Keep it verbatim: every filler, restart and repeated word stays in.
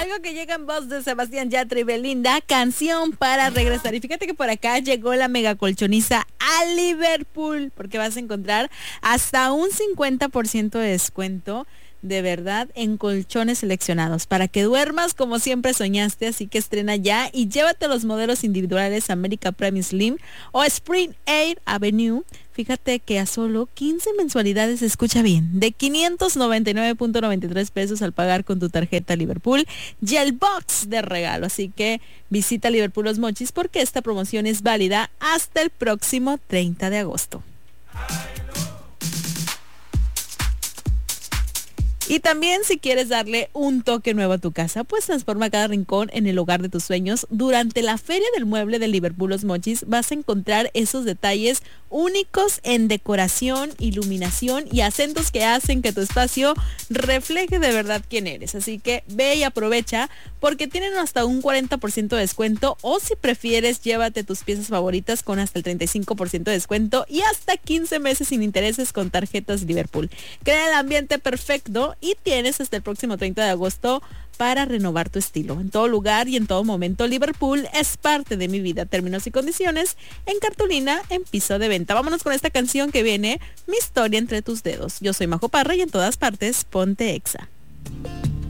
Algo que llega en voz de Sebastián Yatra y Belinda, canción para regresar. Y fíjate que por acá llegó la mega colchoniza a Liverpool, porque vas a encontrar hasta un cincuenta por ciento de descuento, de verdad, en colchones seleccionados, para que duermas como siempre soñaste. Así que estrena ya y llévate los modelos individuales America Prime Slim o Spring Air Avenue. Fíjate que a solo quince mensualidades, escucha bien, de quinientos noventa y nueve punto noventa y tres pesos al pagar con tu tarjeta Liverpool y el box de regalo. Así que visita Liverpool Los Mochis, porque esta promoción es válida hasta el próximo treinta de agosto. Y también, si quieres darle un toque nuevo a tu casa, pues transforma cada rincón en el hogar de tus sueños. Durante la Feria del Mueble de Liverpool Los Mochis vas a encontrar esos detalles únicos en decoración, iluminación y acentos que hacen que tu espacio refleje de verdad quién eres. Así que ve y aprovecha, porque tienen hasta un cuarenta por ciento de descuento, o si prefieres, llévate tus piezas favoritas con hasta el treinta y cinco por ciento de descuento y hasta quince meses sin intereses con tarjetas Liverpool. Crea el ambiente perfecto y tienes hasta el próximo treinta de agosto para renovar tu estilo. En todo lugar y en todo momento, Liverpool es parte de mi vida. Términos y condiciones en cartulina en piso de venta. Vámonos con esta canción que viene, Mi historia entre tus dedos. Yo soy Majo Parra y en todas partes, ponte Exa.